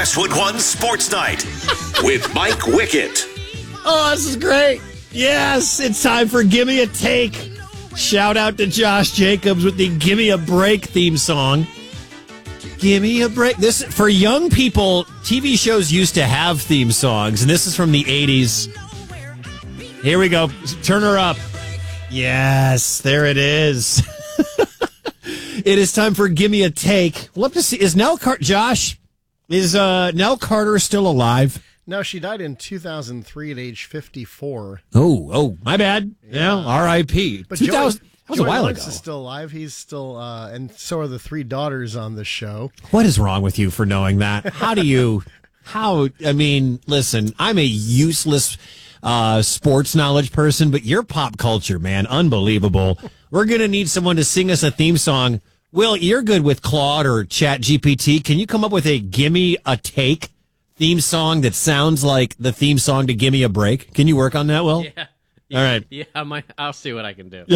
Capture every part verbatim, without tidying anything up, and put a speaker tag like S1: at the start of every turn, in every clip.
S1: Westwood One Sports Night with Mike Wickett.
S2: Oh, this is great. Yes, it's time for Gimme a Take. Shout out to Josh Jacobs with the Gimme a Break theme song. Gimme a break. This, for young people, T V shows used to have theme songs, and this is from the eighties. Here we go. Turn her up. Yes, there it is. It is time for Gimme a Take. We'll have to see. Is Nell Carter, Josh, is uh, Nell Carter still alive?
S3: No, she died in two thousand three at age fifty-four.
S2: Oh, oh, my bad. Yeah, R I P
S3: But
S2: two thousand,
S3: Joey,
S2: that was a
S3: Joey
S2: while
S3: Lawrence
S2: ago.
S3: is still alive. He's still, uh, and so are the three daughters on the show.
S2: What is wrong with you for knowing that? How do you, how, I mean, listen, I'm a useless uh, sports knowledge person, but your pop culture, man, unbelievable. We're going to need someone to sing us a theme song. Will, you're good with Claude or Chat G P T. Can you come up with a Gimme a Take theme song that sounds like the theme song to Gimme a Break? Can you work on that, Will?
S4: Yeah.
S2: All right.
S4: Yeah, I might, I'll see what I can do.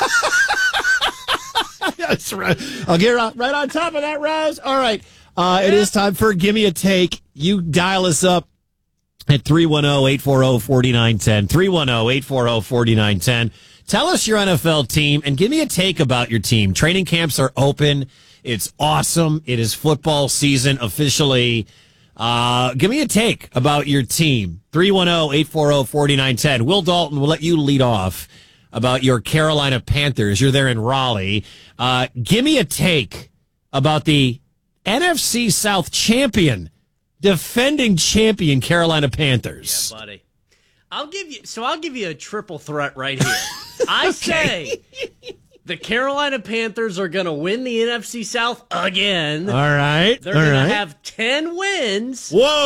S2: That's right. I'll get right, right on top of that, Raz. All right. Uh, it is time for Gimme a Take. You dial us up at three one zero, eight four zero, four nine one zero. three one zero, eight four zero, four nine one zero. Tell us your N F L team and give me a take about your team. Training camps are open. It's awesome. It is football season officially. Uh, give me a take about your team. three one zero, eight four zero, four nine one zero. Will Dalton, will let you lead off about your Carolina Panthers. You're there in Raleigh. Uh, give me a take about the N F C South champion, defending champion Carolina Panthers.
S4: Yeah, buddy. I'll give you, so I'll give you a triple threat right here. I say the Carolina Panthers are going to win the N F C South again.
S2: All right.
S4: They're
S2: all
S4: going
S2: right.
S4: to have ten wins.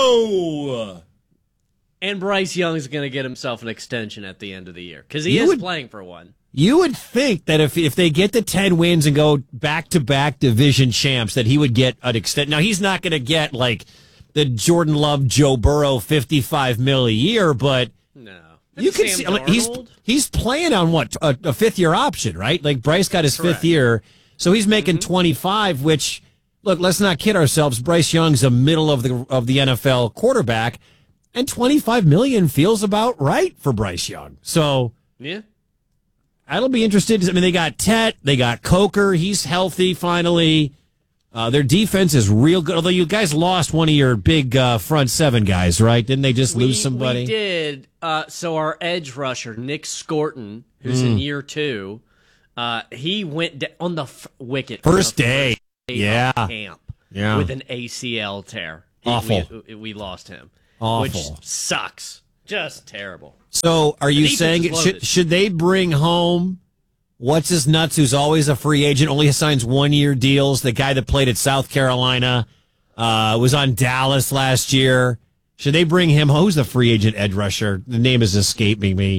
S2: Whoa.
S4: And Bryce Young's going to get himself an extension at the end of the year because he
S2: You
S4: is
S2: would-
S4: playing for one.
S2: You would think that if if they get the ten wins and go back-to-back division champs, that he would get an extent. Now, he's not going to get, like, the Jordan Love, Joe Burrow fifty-five mil a year, but
S4: No.
S2: you can
S4: Sam
S2: see like, he's
S4: Darnold?
S2: he's playing on, what, a, a fifth-year option, right? Like, Bryce got his
S4: Correct.
S2: fifth year, so he's making
S4: Mm-hmm.
S2: twenty-five, which, look, let's not kid ourselves. Bryce Young's a middle of the of the N F L quarterback, and twenty-five million dollars feels about right for Bryce Young. So
S4: Yeah.
S2: I'll be interested. I mean, they got Tet, they got Coker. He's healthy finally. Uh, their defense is real good. Although you guys lost one of your big uh, front seven guys, right? Didn't they just
S4: We,
S2: lose somebody?
S4: We did. Uh, so our edge rusher, Nick Scorton, who's in year two, uh, he went da- on the f- wicket.
S2: First
S4: on the
S2: day.
S4: first day
S2: Yeah.
S4: of camp
S2: Yeah.
S4: with an A C L tear. He-
S2: Awful.
S4: We, we lost him.
S2: Awful.
S4: Which sucks. Just terrible.
S2: So are you
S4: defense
S2: saying
S4: is
S2: it, should
S4: loaded.
S2: should they bring home what's his nuts, who's always a free agent, only signs one year deals? The guy that played at South Carolina, uh, was on Dallas last year. Should they bring him? Who's the free agent edge rusher? The name is escaping me.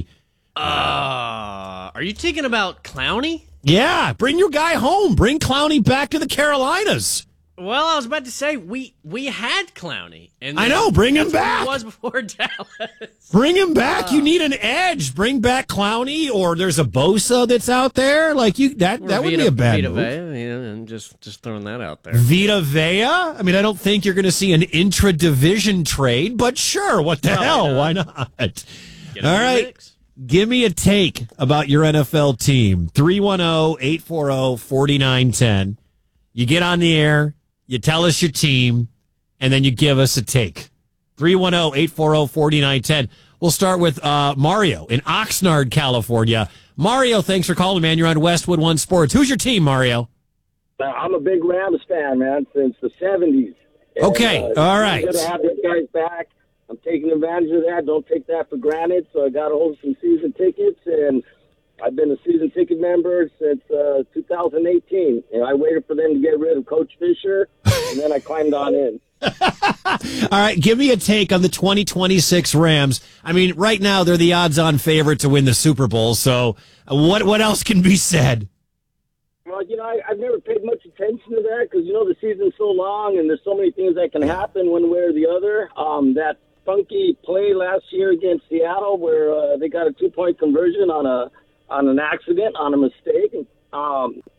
S4: Uh, are you thinking about Clowney?
S2: Yeah, bring your guy home. Bring Clowney back to the Carolinas.
S4: Well, I was about to say we we had Clowney, and
S2: I know, bring him
S4: that's what
S2: back.
S4: He was before Dallas.
S2: Bring him back. You need an edge. Bring back Clowney, or there's a Bosa that's out there. Like you, that that would be a bad
S4: Vita
S2: move.
S4: Vea, yeah, and just just throwing that out there.
S2: Vita Vea? I mean, I don't think you're going to see an intra-division trade, but sure, what the
S4: Probably
S2: hell?
S4: not.
S2: Why not?
S4: Get him
S2: All
S4: in the
S2: right.
S4: mix.
S2: Give me a take about your N F L team. three one zero, eight four zero, four nine one zero. You get on the air, you tell us your team, and then you give us a take. three one zero, eight four zero, four nine one zero. We'll start with uh, Mario in Oxnard, California. Mario, thanks for calling, man. You're on Westwood One Sports. Who's your team, Mario?
S5: Uh, I'm a big Rams fan, man, since the seventies. And,
S2: Okay,
S5: uh,
S2: all right.
S5: I'm going to have these guys back. I'm taking advantage of that. Don't take that for granted. So I got a hold of some season tickets, and I've been a season ticket member since uh, two thousand eighteen. And I waited for them to get rid of Coach Fisher, and then I climbed on in.
S2: All right, give me a take on the twenty twenty-six Rams. I mean, right now they're the odds-on favorite to win the Super Bowl. So, uh, what what else can be said?
S5: Well, you know, I, I've never paid much attention to that because, you know, the season's so long and there's so many things that can happen one way or the other. Um, that funky play last year against Seattle where uh, they got a two-point conversion on a on an accident, on a mistake. Um,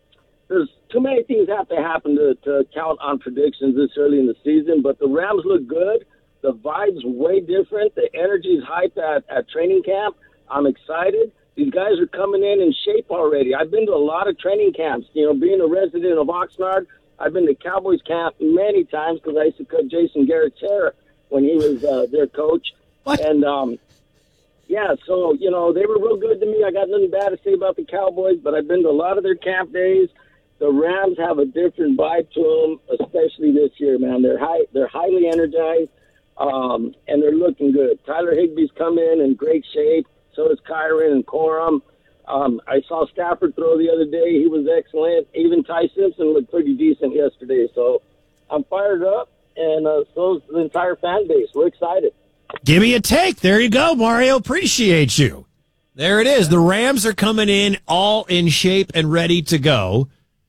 S5: there's too many things have to happen to, to count on predictions this early in the season, but the Rams look good. The vibe's way different. The energy's hyped at, at training camp. I'm excited. These guys are coming in in shape already. I've been to a lot of training camps. You know, being a resident of Oxnard, I've been to Cowboys camp many times because I used to cut Jason Garrett's hair when he was uh, their coach.
S2: What?
S5: And, um, yeah, so, you know, they were real good to me. I got nothing bad to say about the Cowboys, but I've been to a lot of their camp days. The Rams have a different vibe to them, especially this year, man. They're high, they're highly energized, um, and they're looking good. Tyler Higbee's come in in great shape. So does Kyron and Corum. Um, I saw Stafford throw the other day. He was excellent. Even Ty Simpson looked pretty decent yesterday. So I'm fired up, and uh, so is the entire fan base. We're excited.
S2: Give me a take. There you go, Mario. Appreciate you. There it is. The Rams are coming in all in shape and ready to go.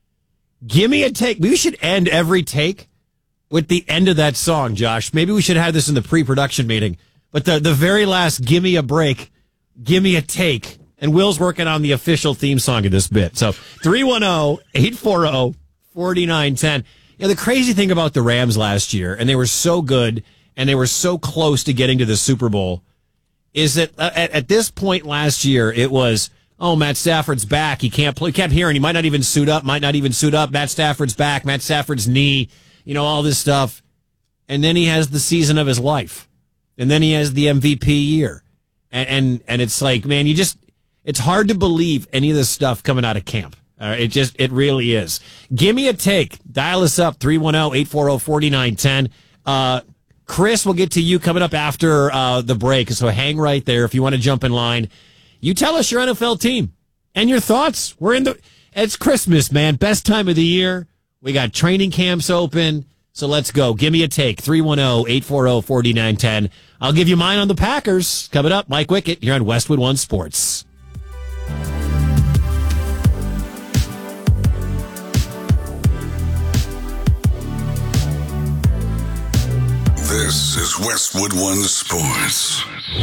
S2: Give me a take. We should end every take with the end of that song, Josh. Maybe we should have this in the pre-production meeting. But the, the very last give me a break, give me a take. And Will's working on the official theme song of this bit. So three one zero, eight four zero, four nine one zero. You know, the crazy thing about the Rams last year, and they were so good, and they were so close to getting to the Super Bowl, is that at, at this point last year, it was, oh, Matt Stafford's back. He can't play. Kept hearing he might not even suit up, might not even suit up. Matt Stafford's back. Matt Stafford's knee, you know, all this stuff. And then he has the season of his life. And then he has the M V P year. And, and, and it's like, man, you just, it's hard to believe any of this stuff coming out of camp. Uh, it just, it really is. Give me a take. Dial us up, three one zero, eight four zero, four nine one zero. Uh, Chris, we'll get to you coming up after uh, the break. So hang right there if you want to jump in line. You tell us your N F L team and your thoughts. We're in the, it's Christmas, man. Best time of the year. We got training camps open. So let's go. Give me a take. three one zero, eight four zero, four nine one zero. I'll give you mine on the Packers. Coming up, Mike Wickett here on Westwood One Sports.
S6: This is Westwood One Sports.